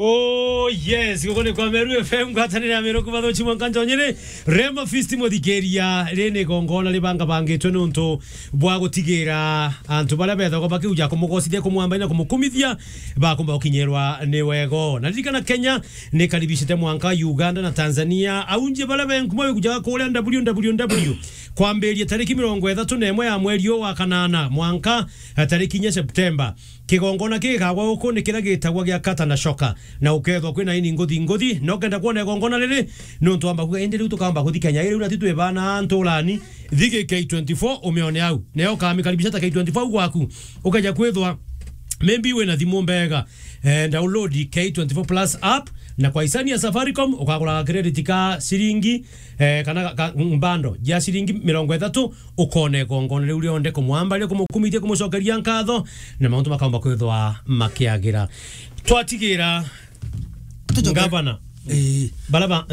Oh yes, gukone kwa Meru FM gwatanira Meru kubatho chimwa kanjonyere Rema Feast mothigeria rene gongona libanga bangitwe nuntu bwa gutigira antu bara betha ko bakiuja kumugocithia kumwambaina kumukumithia bakumba ukinyerwa ni wego na dirikana Kenya ni karibishite mwanka Uganda na Tanzania aunje bara benkumo kuja kuria www kwamberia tariki 31 ya mweri wa kanana mwanka tariki 4 September kigongona kigagwa uko ni kira gitagwa gya kata na shoka na ukethwa kwina ini ngothi no kenda kuona gongona riri no ntwamba ku ende riu tukamba kuthi Kenya iri urati twebana ntulani thige K24 umeone au neo kamikaribisha ta K24 gwaku ukaja kwethwa maybe we na thimu mbega download K24 Plus app na kwa isani ya Safaricom ukagura credit ka siringi kana mbando ya siringi 30 ukone gongona riu rionde kumwamba ri kumukumithia kumucokeria nkatho na mauntu makamba kwethwa makiagira twatigira ngavana balaba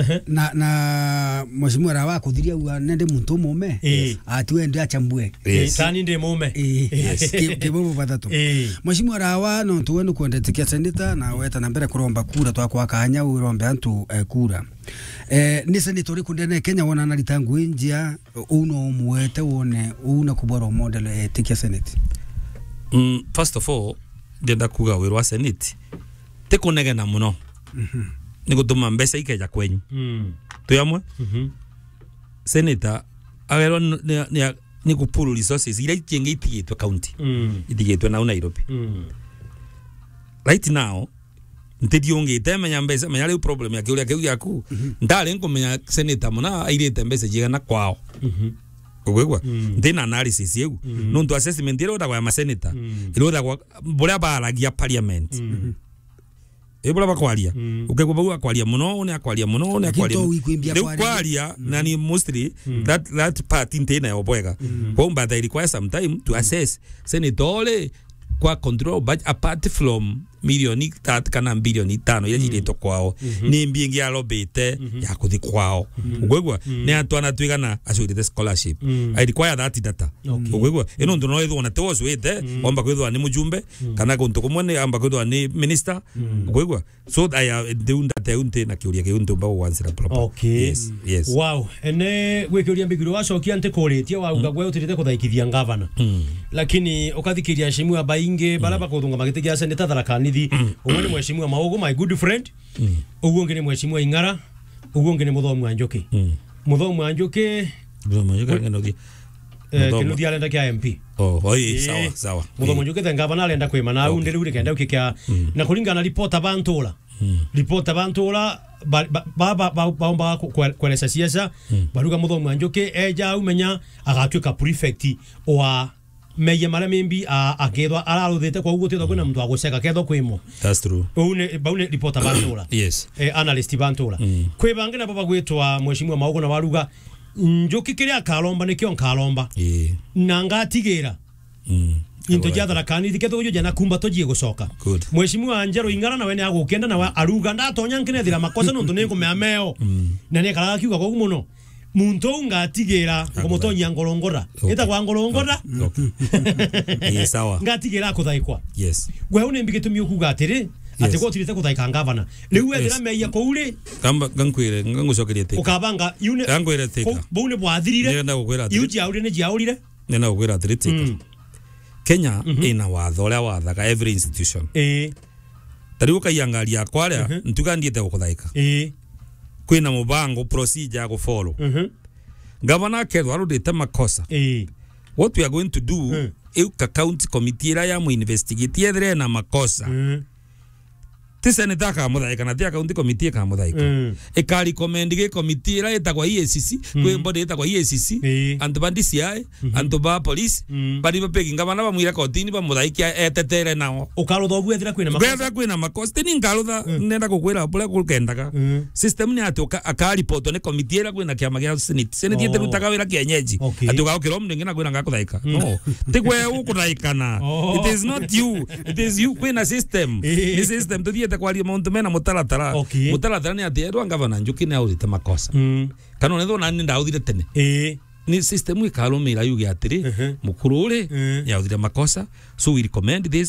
na mheshimiwa rawa kuthiria uga nende muntu mume atuende achambue tani ndi mume kibobo batatu mheshimiwa rawa no tuwenu kuendetikia senator na weta na mbere kuromba kura twakwa kanya urombe antu kura ni senator kundene Kenya wona na litangu injia uno muwete wone una kubora model tikia senate. First of all ndenda kuga wirwa senate tekunegena muno ni gutuma mbesa ikeja kwenyu tuyamwe senator agerwa ni kupulu resources ira itinge itigitwe county itigitwe na Nairobi right now ntidionge temenya mbesa menya riu problem yake uria kiu yaku ndale nkomenya senator muna airite mbesa jigana kwao ogwegwa ndina analysis yegu no ndo assessment iro ndagwa ya senator iro ndagwa buria baragia parliament ebula bakwalia ukegwa bagwa kwalia muno ne akwalia muno ne akwalia na ni mostly that part intena ya obwega kwamba they require some time to assess senatole kwa control but apart from milioni 3 kana bilioni 5 yajirito kwao ni mbingi ya lobete ya kuthi kwao ugwegwa ne atwana twigana assurity scholarship I require that data ugwegwa eno ndo no ethwa na tewo wete omba kwethwa ni mujumbe kana kuntu kumwe amba kwethwa ni minister ugwegwa so I deunda teunte na kiuria kiuntu mba wansira proper. Okay. Yes wow ene gwikiuria mbigiro wacokia ante kuritia wa ugagwe utirite kuthaikithia governor lakini ukathikiria shimu ya bainge baraba kuthunga magitigia seneta tharakani uwo ni mheshimiwa Maogo my good friend uwo ngene mheshimiwa Ingara uwo ngene muthomu wa Njoki muthomu wa Njoki ngenothi kenothi alenda kia MP sawa muthomu Njoki thenga bana alenda kwima na unde riu kenda ukikia na kuringana reporter bantola baba kwelesa siasa baruga muthomu wa Njoki eja umenya agatwika prefect wa meye mara membi akethwa araruthite kwa uguo tethwa kwina mtu agoceka kethwa kwimo. That's true. Baune reporter bantola yes analyst bantola kwibangina baba gwitwa mheshimiwa Maogo na waruga Njoki kiria kalomba nikyo nkalomba na ngatigira into jathara kanthi ketho jo jana kumba tojie gucoka mheshimiwa Anjero Ingara na wene agukenda na aruga ndatonya nkinethira makosa nuntu ni kumemeo na ne karaga kiuga kwa muno muntu ngatigira kumutonya ngorongora eta kwa ngorongora sawa ngatigira kuthaikwa yes gwe une mbigitumi ukuga atiri ati go tirite kuthaika ngavana riu ethira meya kouri kamba gankwire ngangucokeria teka ukabanga yune gankwire teka bune bwathirire nenda gukwira atiri yuji aurire ne jiaurire nenda gukwira atiri teka Kenya ina watho uria wathaga every institution tariu kaiangaria kwaria ntuga ndiete gukuthaika kwina mubango procedure go follow governor kedwa rudite makosa what we are going to do county committee ya mu investigate yedre na makosa tiseneta ka muthaika na tia county committee ka muthaika ka recommend ge committee ra eta kwa EACC kwe body eta kwa EACC and bandisi ai and ba police bari bapegi ngabana ba mwira kotini ba muthaika etetere nao ukaruthobu ethira kwina makosa tini ngarutha nenda gukwira bula kukendaga system ni atoka aka report ne committee ra kwina kiama gya senate yete rutaga wira kienyeji atuka ukiro mndenge na kwina ngakuthaika no tikwe ukuthaikana it is not you it is you kwina system ni system to ete kwaria mauntu mena mutaratara ni ati erwa ngavana Njoki ne aurite makosa kana ne thona ni ndauthire tene ni system ikarumira yuge atiri mukuru uri yaudire makosa, so we recommend this